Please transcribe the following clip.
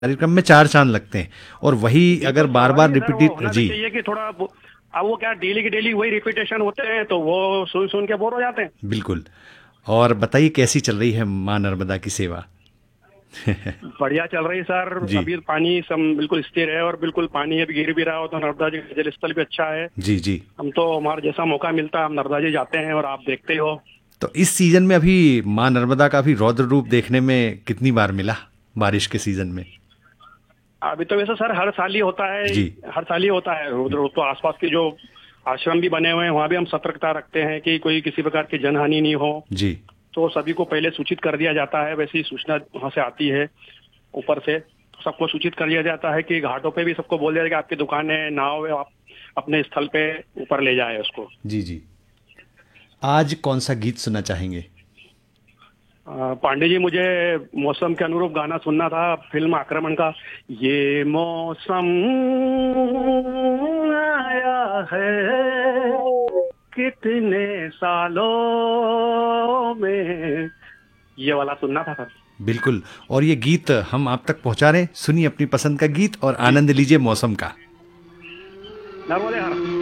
कार्यक्रम में चार चांद लगते हैं। और वही अगर बिल्कुल बार बार स्वाभाविक है सर, वो रिपीटेड होना भी जी। चाहिए कि थोड़ा अब वो क्या डेली की डेली वही रिपीटेशन होते हैं तो वो सुन सुन के बोर हो जाते हैं। बिल्कुल। और बताइए कैसी चल रही है माँ नर्मदा की सेवा? बढ़िया चल रही है सर। जी अभी पानी सब बिल्कुल स्थिर है और बिल्कुल पानी अभी गिर भी रहा हो तो नर्मदा जी का जल स्थल भी अच्छा है। जी जी। हम तो हमारा जैसा मौका मिलता है हम नर्मदा जी जाते हैं और आप देखते हो। तो इस सीजन में अभी माँ नर्मदा का भी रौद्र रूप देखने में कितनी बार मिला, बारिश के सीजन में? अभी तो वैसे सर हर साल ही होता है। जी हर साल ही होता है उधर तो आसपास के जो आश्रम भी बने हुए हैं वहां भी हम सतर्कता रखते हैं कि कोई किसी प्रकार की जनहानि नहीं हो। जी। तो सभी को पहले सूचित कर दिया जाता है, वैसी सूचना वहां से आती है ऊपर से। तो सबको सूचित कर दिया जाता है कि घाटों पे भी सबको बोल दिया जाएगा आपकी दुकान है नाव है, आप अपने स्थल पे ऊपर ले जाए उसको। जी जी। आज कौन सा गीत सुनना चाहेंगे? पांडे जी मुझे मौसम के अनुरूप गाना सुनना था फिल्म आक्रमण का। ये मौसम आया है कितने सालों में, ये वाला सुनना था सर। बिल्कुल। और ये गीत हम आप तक पहुंचा रहे हैं, सुनिए अपनी पसंद का गीत और जी आनंद लीजिए मौसम का। नर्मदे हर।